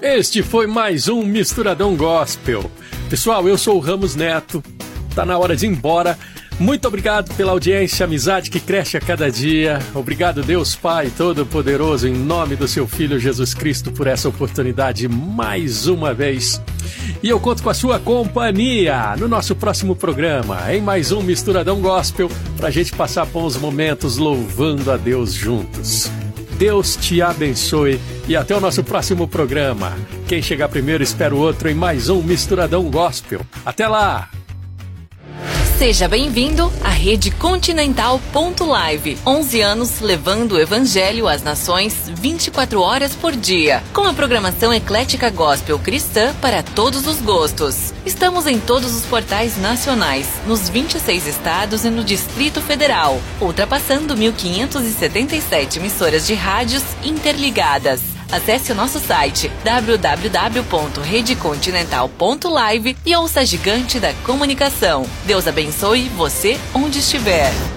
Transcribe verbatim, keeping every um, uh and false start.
Este foi mais um Misturadão Gospel. Pessoal, eu sou o Ramos Neto. Tá na hora de ir embora. Muito obrigado pela audiência, amizade que cresce a cada dia. Obrigado, Deus Pai Todo-Poderoso, em nome do seu Filho Jesus Cristo, por essa oportunidade mais uma vez. E eu conto com a sua companhia no nosso próximo programa, em mais um Misturadão Gospel, pra gente passar bons momentos louvando a Deus juntos. Deus te abençoe e até o nosso próximo programa. Quem chegar primeiro espera o outro em mais um Misturadão Gospel. Até lá! Seja bem-vindo à Rede Continental ponto live. onze anos levando o Evangelho às nações vinte e quatro horas por dia. Com a programação eclética gospel cristã para todos os gostos. Estamos em todos os portais nacionais, nos vinte e seis estados e no Distrito Federal, ultrapassando mil quinhentas e setenta e sete emissoras de rádios interligadas. Acesse o nosso site w w w ponto rede continental ponto live e ouça a gigante da comunicação. Deus abençoe você onde estiver.